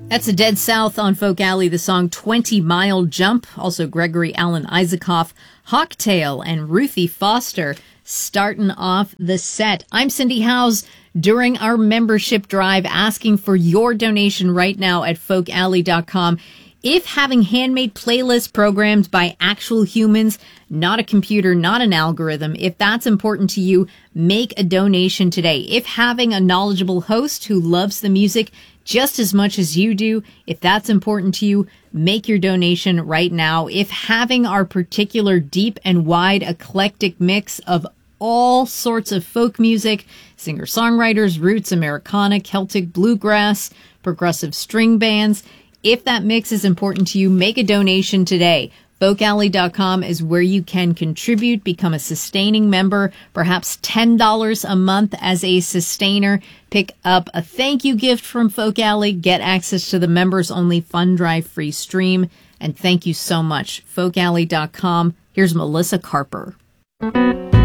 That's a Dead South on Folk Alley, the song 20 Mile Jump. Also Gregory Alan Isaacoff, Hawktail, and Ruthie Foster starting off the set. I'm Cindy Howes during our membership drive, asking for your donation right now at folkalley.com. If having handmade playlists programmed by actual humans, not a computer, not an algorithm, if that's important to you, make a donation today. If having a knowledgeable host who loves the music just as much as you do, if that's important to you, make your donation right now. If having our particular deep and wide eclectic mix of all sorts of folk music, singer-songwriters, roots, Americana, Celtic, bluegrass, progressive string bands, if that mix is important to you, make a donation today. folkalley.com is where you can contribute, become a sustaining member, perhaps $10 a month as a sustainer. Pick up a thank you gift from Folk Alley, get access to the members-only Fund Drive free stream, and thank you so much. folkalley.com. Here's Melissa Carper.